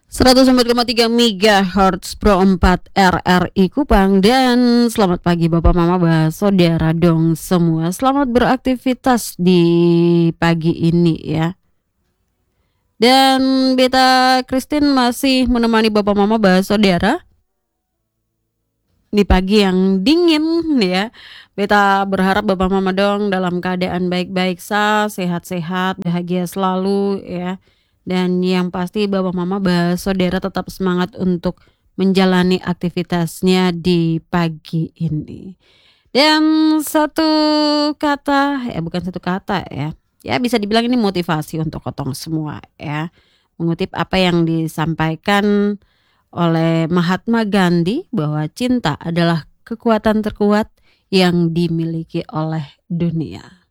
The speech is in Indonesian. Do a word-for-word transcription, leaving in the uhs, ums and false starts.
seratus empat koma tiga megahertz Pro empat R R I Kupang. Dan selamat pagi Bapak Mama Bah, saudara dong semua. Selamat beraktivitas di pagi ini ya. Dan Beta Christine masih menemani Bapak Mama Bah, saudara di pagi yang dingin ya. Beta berharap Bapak Mama dong dalam keadaan baik-baik sah, sehat-sehat, bahagia selalu ya. Dan yang pasti Bapak Mama Bah, saudara tetap semangat untuk menjalani aktivitasnya di pagi ini. Dan satu kata, ya bukan satu kata ya. Ya bisa dibilang ini motivasi untuk kotong semua ya. Mengutip apa yang disampaikan oleh Mahatma Gandhi bahwa cinta adalah kekuatan terkuat yang dimiliki oleh dunia.